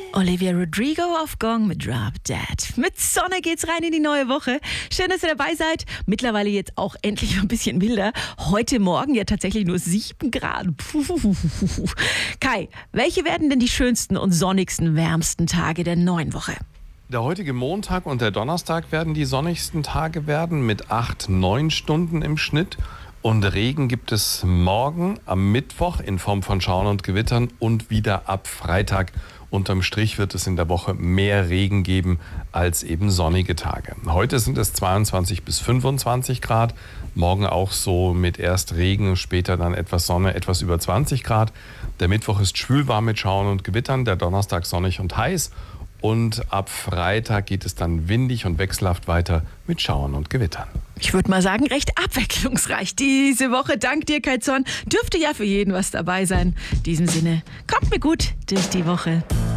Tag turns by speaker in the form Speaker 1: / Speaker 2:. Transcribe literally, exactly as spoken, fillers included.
Speaker 1: Olivia Rodrigo auf Gong mit Drop Dead. Mit Sonne geht's rein in die neue Woche. Schön, dass ihr dabei seid. Mittlerweile jetzt auch endlich ein bisschen milder. Heute Morgen ja tatsächlich nur sieben Grad. Puh. Kai, welche werden denn die schönsten und sonnigsten, wärmsten Tage der neuen Woche?
Speaker 2: Der heutige Montag und der Donnerstag werden die sonnigsten Tage werden mit acht, neun Stunden im Schnitt. Und Regen gibt es morgen am Mittwoch in Form von Schauern und Gewittern und wieder ab Freitag. Unterm Strich wird es in der Woche mehr Regen geben als eben sonnige Tage. Heute sind es zweiundzwanzig bis fünfundzwanzig Grad, morgen auch so mit erst Regen, später dann etwas Sonne, etwas über zwanzig Grad. Der Mittwoch ist schwülwarm mit Schauern und Gewittern, der Donnerstag sonnig und heiß. Und ab Freitag geht es dann windig und wechselhaft weiter mit Schauern und Gewittern.
Speaker 1: Ich würde mal sagen, recht abwechslungsreich diese Woche. Dank dir, Kai Zorn. Dürfte ja für jeden was dabei sein. In diesem Sinne, kommt mir gut durch die Woche.